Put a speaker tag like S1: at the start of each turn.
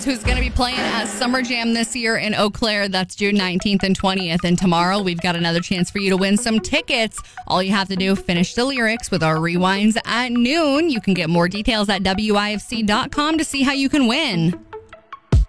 S1: Who's going to be playing at Summer Jam this year in Eau Claire. That's June 19th and 20th. And tomorrow, we've got another chance for you to win some tickets. All you have to do, finish the lyrics with our rewinds at noon. You can get more details at WIFC.com to see how you can win.